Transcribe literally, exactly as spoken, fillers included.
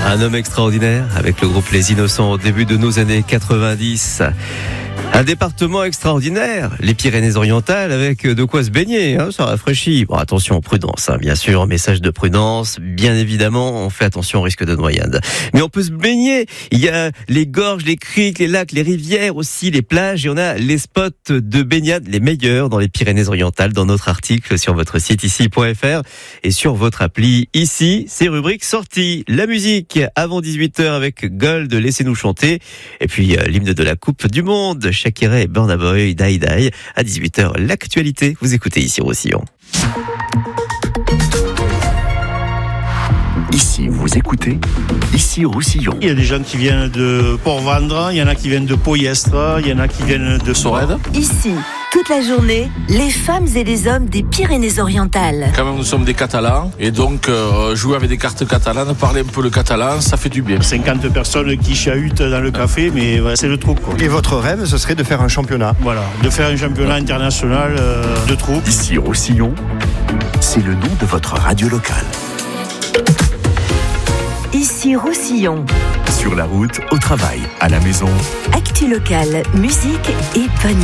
Un homme extraordinaire avec le groupe Les Innocents au début de nos années quatre-vingt-dix. Un département extraordinaire, les Pyrénées-Orientales, avec de quoi se baigner, hein, ça rafraîchit. Bon, attention, prudence, hein, bien sûr, message de prudence, bien évidemment, on fait attention au risque de noyade. Mais on peut se baigner, il y a les gorges, les criques, les lacs, les rivières aussi, les plages, et on a les spots de baignade les meilleurs dans les Pyrénées-Orientales, dans notre article sur votre site ici point f r et sur votre appli ici, c'est rubrique sortie. La musique avant dix-huit heures avec Gold, laissez-nous chanter, et puis euh, l'hymne de la Coupe du Monde, Shakira et Burna Boy, Die Die. À dix-huit heures, l'actualité. Vous écoutez ici Roussillon. Ici, vous écoutez Ici Roussillon. Il y a des gens qui viennent de Port-Vendre, il y en a qui viennent de Poyestre, il y en a qui viennent de Sorède. Ici, toute la journée, les femmes et les hommes des Pyrénées-Orientales. Quand même, nous sommes des Catalans, et donc euh, jouer avec des cartes catalanes, parler un peu le catalan, ça fait du bien. cinquante personnes qui chahutent dans le café, mais ouais, c'est le trou, quoi. Et votre rêve, ce serait de faire un championnat? Voilà, de faire un championnat international euh, de trou. Ici Roussillon, c'est le nom de votre radio locale. Ici Roussillon. Sur la route, au travail, à la maison. Actu locale, musique et panier.